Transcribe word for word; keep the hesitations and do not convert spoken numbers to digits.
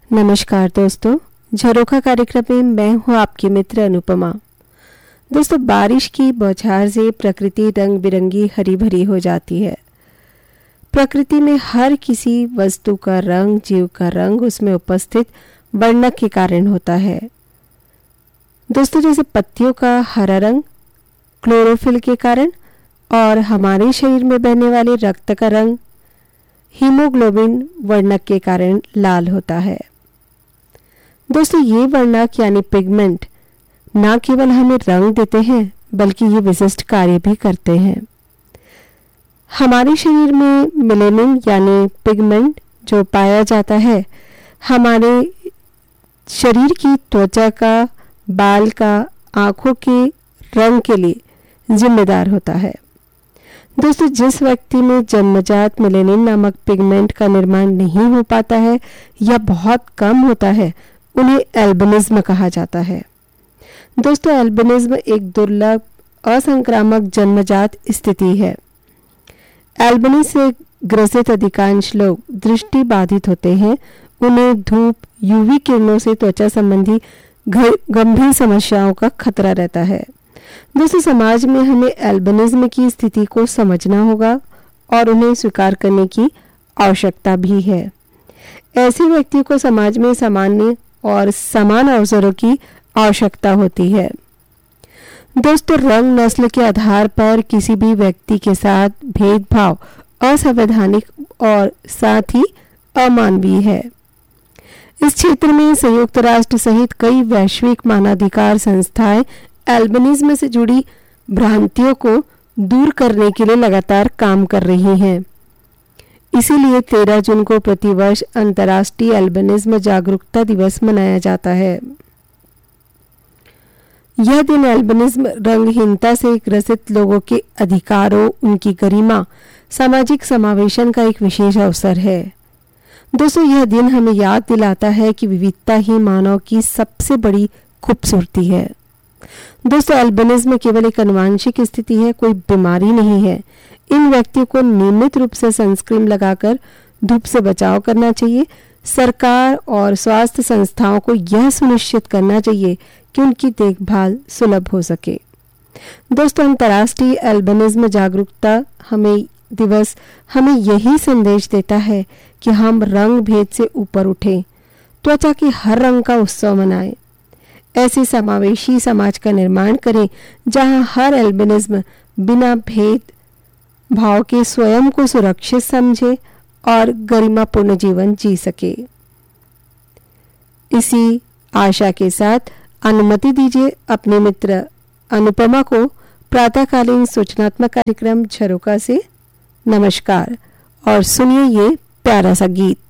नमस्कार दोस्तों, झरोखा कार्यक्रम में मैं हूँ आपकी मित्र अनुपमा। दोस्तों, बारिश की बौछार से प्रकृति रंग बिरंगी हरी भरी हो जाती है। प्रकृति में हर किसी वस्तु का रंग, जीव का रंग उसमें उपस्थित वर्णक के कारण होता है। दोस्तों, जैसे पत्तियों का हरा रंग क्लोरोफिल के कारण और हमारे शरीर में बहने वाले रक्त का रंग हीमोग्लोबिन वर्णक के कारण लाल होता है। दोस्तों, ये वर्णक यानी पिगमेंट ना केवल हमें रंग देते हैं बल्कि ये विशिष्ट कार्य भी करते हैं। हमारे शरीर में मेलानिन यानी पिगमेंट जो पाया जाता है हमारे शरीर की त्वचा का, बाल का, आंखों के रंग के लिए जिम्मेदार होता है। दोस्तों, जिस व्यक्ति में जन्मजात मेलानिन नामक पिगमेंट का निर्माण नहीं हो पाता है या बहुत कम होता है उन्हें एल्बिनिज्म कहा जाता है। दोस्तों, एल्बिनिज्म एक दुर्लभ असंक्रामक जन्मजात स्थिति है। एल्बिनी से ग्रसित अधिकांश लोग दृष्टि बाधित होते हैं। उन्हें धूप, यूवी किरणों से त्वचा संबंधी गंभीर समस्याओं का खतरा रहता है। दोस्तों, समाज में हमें एल्बिनिज्म की स्थिति को समझना होगा और उन्हें स्वीकार करने की आवश्यकता भी है। ऐसे व्यक्ति को समाज में सामान्य और समान अवसरों की आवश्यकता होती है। दोस्तों, रंग, नस्ल के आधार पर किसी भी व्यक्ति के साथ भेदभाव असंवैधानिक और साथ ही अमानवीय है। इस क्षेत्र में संयुक्त राष्ट्र सहित कई वैश्विक मानवाधिकार संस्थाएं एल्बिनिज्म से जुड़ी भ्रांतियों को दूर करने के लिए लगातार काम कर रही हैं। इसीलिए तेरह जून को प्रतिवर्ष अंतर्राष्ट्रीय एल्बिनिज्म जागरूकता दिवस मनाया जाता है। यह दिन एल्बिनिज्म रंगहीनता से ग्रसित लोगों के अधिकारों, उनकी गरिमा, सामाजिक समावेशन का एक विशेष अवसर है। दोस्तों, यह दिन हमें याद दिलाता है कि विविधता ही मानव की सबसे बड़ी खूबसूरती है। दोस्तों, एल्बिनिज्म केवल एक आनुवंशिक स्थिति है, कोई बीमारी नहीं है। इन व्यक्तियों को नियमित रूप से सनस्क्रीन लगाकर धूप से बचाव करना चाहिए। सरकार और स्वास्थ्य संस्थाओं को यह सुनिश्चित करना चाहिए कि उनकी देखभाल सुलभ हो सके। दोस्तों, अंतर्राष्ट्रीय एल्बिनिज्म जागरूकता हमें दिवस हमें यही संदेश देता है कि हम रंग भेद से ऊपर उठें, त्वचा के हर रंग का उत्सव मनाएं। ऐसे समावेशी समाज का निर्माण करें जहां हर एल्बिनिज्म बिना भेद भाव के स्वयं को सुरक्षित समझे और गरिमापूर्ण जीवन जी सके। इसी आशा के साथ अनुमति दीजिए अपने मित्र अनुपमा को प्रातःकालीन सूचनात्मक कार्यक्रम झरोखा से नमस्कार और सुनिए ये प्यारा सा गीत।